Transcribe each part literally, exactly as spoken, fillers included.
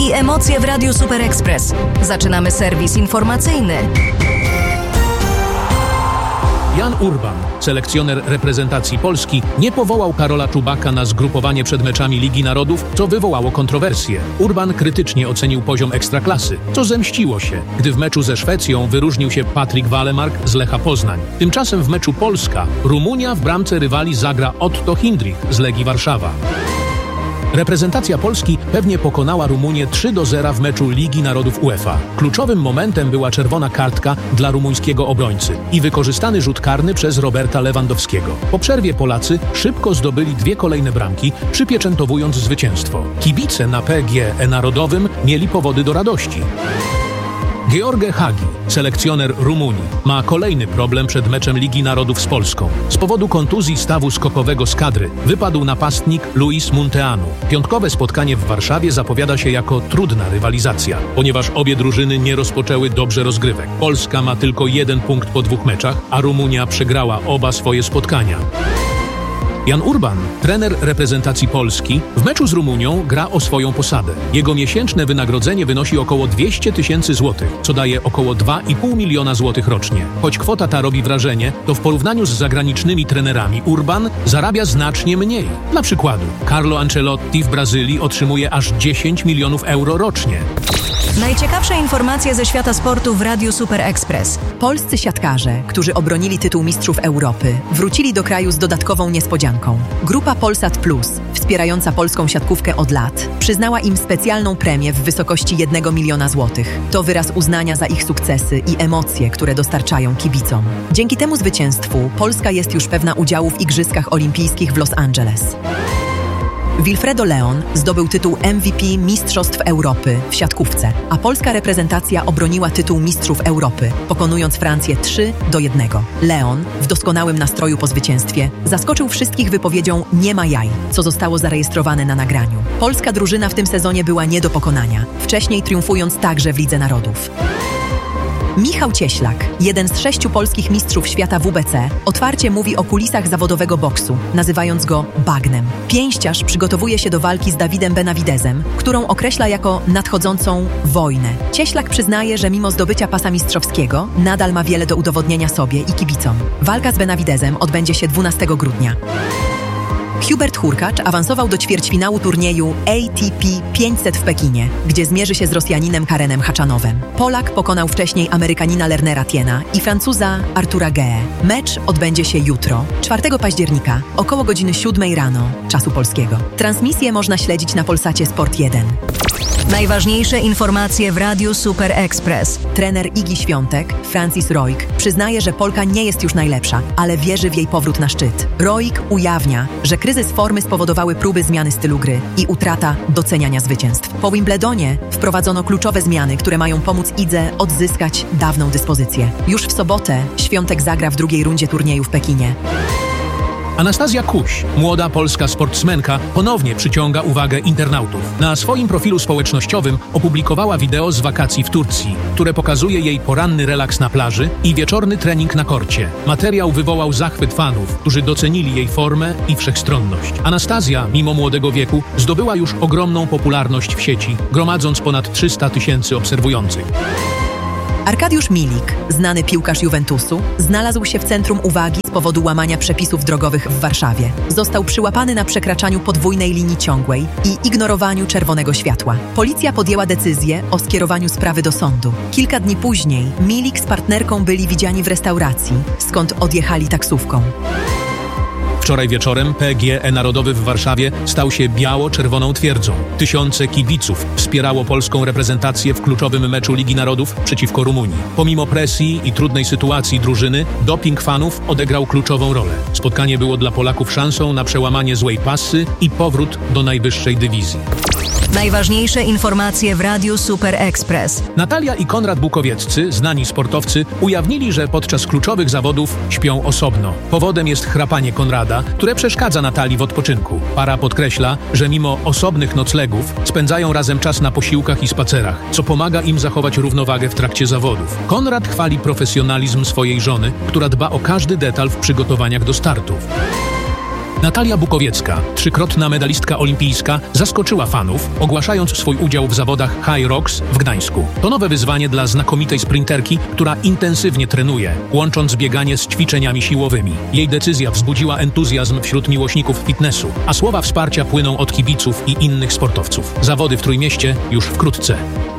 i emocje w Radiu Super Express. Zaczynamy serwis informacyjny. Jan Urban, selekcjoner reprezentacji Polski, nie powołał Karola Czubaka na zgrupowanie przed meczami Ligi Narodów, co wywołało kontrowersje. Urban krytycznie ocenił poziom ekstraklasy, co zemściło się, gdy w meczu ze Szwecją wyróżnił się Patryk Walemark z Lecha Poznań. Tymczasem w meczu Polska-Rumunia w bramce rywali zagra Otto Hindrich z Legii Warszawa. Reprezentacja Polski pewnie pokonała Rumunię trzy do zera w meczu Ligi Narodów UEFA. Kluczowym momentem była czerwona kartka dla rumuńskiego obrońcy i wykorzystany rzut karny przez Roberta Lewandowskiego. Po przerwie Polacy szybko zdobyli dwie kolejne bramki, przypieczętowując zwycięstwo. Kibice na P G E Narodowym mieli powody do radości. Gheorghe Hagi, selekcjoner Rumunii, ma kolejny problem przed meczem Ligi Narodów z Polską. Z powodu kontuzji stawu skokowego z kadry wypadł napastnik Luis Munteanu. Piątkowe spotkanie w Warszawie zapowiada się jako trudna rywalizacja, ponieważ obie drużyny nie rozpoczęły dobrze rozgrywek. Polska ma tylko jeden punkt po dwóch meczach, a Rumunia przegrała oba swoje spotkania. Jan Urban, trener reprezentacji Polski, w meczu z Rumunią gra o swoją posadę. Jego miesięczne wynagrodzenie wynosi około dwieście tysięcy złotych, co daje około dwa i pół miliona złotych rocznie. Choć kwota ta robi wrażenie, to w porównaniu z zagranicznymi trenerami Urban zarabia znacznie mniej. Dla przykładu, Carlo Ancelotti w Brazylii otrzymuje aż dziesięć milionów euro rocznie. Najciekawsze informacje ze świata sportu w Radiu Super Express. Polscy siatkarze, którzy obronili tytuł Mistrzów Europy, wrócili do kraju z dodatkową niespodzianką. Grupa Polsat Plus, wspierająca polską siatkówkę od lat, przyznała im specjalną premię w wysokości jednego miliona złotych. To wyraz uznania za ich sukcesy i emocje, które dostarczają kibicom. Dzięki temu zwycięstwu Polska jest już pewna udziału w Igrzyskach Olimpijskich w Los Angeles. Wilfredo Leon zdobył tytuł M V P Mistrzostw Europy w siatkówce, a polska reprezentacja obroniła tytuł Mistrzów Europy, pokonując Francję trzy do jednego. Leon, w doskonałym nastroju po zwycięstwie, zaskoczył wszystkich wypowiedzią „nie ma jaj”, co zostało zarejestrowane na nagraniu. Polska drużyna w tym sezonie była nie do pokonania, wcześniej triumfując także w Lidze Narodów. Michał Cieślak, jeden z sześciu polskich mistrzów świata W B C, otwarcie mówi o kulisach zawodowego boksu, nazywając go bagnem. Pięściarz przygotowuje się do walki z Davidem Benavidezem, którą określa jako nadchodzącą wojnę. Cieślak przyznaje, że mimo zdobycia pasa mistrzowskiego, nadal ma wiele do udowodnienia sobie i kibicom. Walka z Benavidezem odbędzie się dwunastego grudnia. Hubert Hurkacz awansował do ćwierćfinału turnieju A T P pięćset w Pekinie, gdzie zmierzy się z Rosjaninem Karenem Haczanowem. Polak pokonał wcześniej Amerykanina Lernera Tiena i Francuza Artura Gee. Mecz odbędzie się jutro, czwartego października, około godziny siódmej rano, czasu polskiego. Transmisję można śledzić na Polsacie Sport jeden. Najważniejsze informacje w Radiu Super Express. Trener Igi Świątek, Francis Roig, przyznaje, że Polka nie jest już najlepsza, ale wierzy w jej powrót na szczyt. Roig ujawnia, że kryzys formy spowodowały próby zmiany stylu gry i utrata doceniania zwycięstw. Po Wimbledonie wprowadzono kluczowe zmiany, które mają pomóc Idze odzyskać dawną dyspozycję. Już w sobotę Świątek zagra w drugiej rundzie turnieju w Pekinie. Anastazja Kuś, młoda polska sportsmenka, ponownie przyciąga uwagę internautów. Na swoim profilu społecznościowym opublikowała wideo z wakacji w Turcji, które pokazuje jej poranny relaks na plaży i wieczorny trening na korcie. Materiał wywołał zachwyt fanów, którzy docenili jej formę i wszechstronność. Anastazja, mimo młodego wieku, zdobyła już ogromną popularność w sieci, gromadząc ponad trzysta tysięcy obserwujących. Arkadiusz Milik, znany piłkarz Juventusu, znalazł się w centrum uwagi z powodu łamania przepisów drogowych w Warszawie. Został przyłapany na przekraczaniu podwójnej linii ciągłej i ignorowaniu czerwonego światła. Policja podjęła decyzję o skierowaniu sprawy do sądu. Kilka dni później Milik z partnerką byli widziani w restauracji, skąd odjechali taksówką. Wczoraj wieczorem P G E Narodowy w Warszawie stał się biało-czerwoną twierdzą. Tysiące kibiców wspierało polską reprezentację w kluczowym meczu Ligi Narodów przeciwko Rumunii. Pomimo presji i trudnej sytuacji drużyny, doping fanów odegrał kluczową rolę. Spotkanie było dla Polaków szansą na przełamanie złej pasy i powrót do najwyższej dywizji. Najważniejsze informacje w Radiu Super Express. Natalia i Konrad Bukowieccy, znani sportowcy, ujawnili, że podczas kluczowych zawodów śpią osobno. Powodem jest chrapanie Konrada, które przeszkadza Natalii w odpoczynku. Para podkreśla, że mimo osobnych noclegów spędzają razem czas na posiłkach i spacerach, co pomaga im zachować równowagę w trakcie zawodów. Konrad chwali profesjonalizm swojej żony, która dba o każdy detal w przygotowaniach do startów. Natalia Bukowiecka, trzykrotna medalistka olimpijska, zaskoczyła fanów, ogłaszając swój udział w zawodach High Rocks w Gdańsku. To nowe wyzwanie dla znakomitej sprinterki, która intensywnie trenuje, łącząc bieganie z ćwiczeniami siłowymi. Jej decyzja wzbudziła entuzjazm wśród miłośników fitnessu, a słowa wsparcia płyną od kibiców i innych sportowców. Zawody w Trójmieście już wkrótce.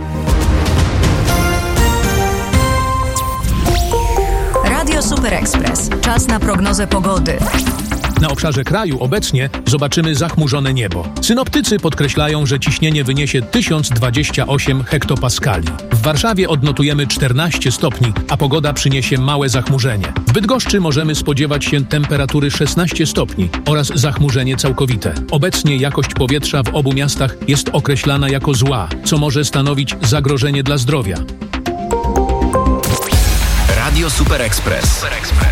Radio Super Express. Czas na prognozę pogody. Na obszarze kraju obecnie zobaczymy zachmurzone niebo. Synoptycy podkreślają, że ciśnienie wyniesie tysiąc dwadzieścia osiem hektopaskali. W Warszawie odnotujemy czternaście stopni, a pogoda przyniesie małe zachmurzenie. W Bydgoszczy możemy spodziewać się temperatury szesnaście stopni oraz zachmurzenie całkowite. Obecnie jakość powietrza w obu miastach jest określana jako zła, co może stanowić zagrożenie dla zdrowia. Radio Super Express.